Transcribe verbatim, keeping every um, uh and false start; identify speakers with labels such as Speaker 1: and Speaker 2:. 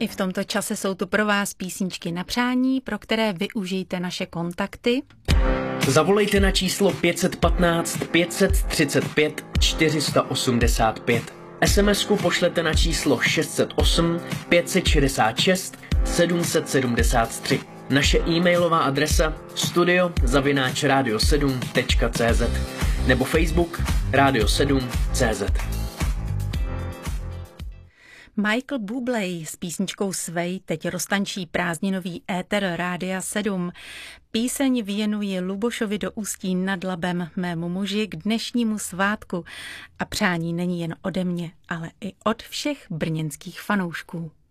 Speaker 1: I v tomto čase jsou tu pro vás písničky na přání, pro které využijte naše kontakty.
Speaker 2: Zavolejte na číslo pět jedna pět pět tři pět čtyři osm pět. es em esku pošlete na číslo šest set osm pět šest šest sedm sedm tři. Naše e-mailová adresa studio zavináč radio sedm tečka cé zet nebo Facebook Radio sedm tečka cé zet.
Speaker 1: Michael Bublé s písničkou Sway teď roztančí prázdninový éter Rádia sedm. Píseň věnuje Lubošovi do Ústí nad Labem, mému muži, k dnešnímu svátku. A přání není jen ode mě, ale i od všech brněnských fanoušků.